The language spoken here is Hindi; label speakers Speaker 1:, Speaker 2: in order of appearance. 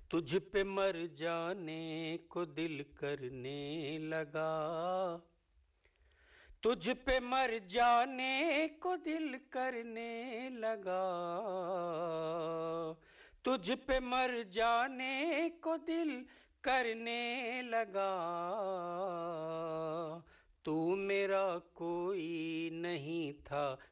Speaker 1: तुझ पे मर जाने को दिल करने लगा, तुझ पे मर जाने को दिल करने लगा, तुझ पे मर जाने को दिल करने लगा। तू मेरा कोई नहीं था